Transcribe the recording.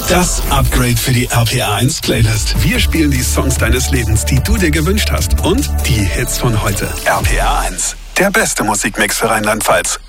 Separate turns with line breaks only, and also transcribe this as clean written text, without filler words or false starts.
Das Upgrade für die RPA 1 Playlist. Wir spielen die Songs deines Lebens, die du dir gewünscht hast. Und die Hits von heute. RPA 1. Der beste Musikmix für Rheinland-Pfalz.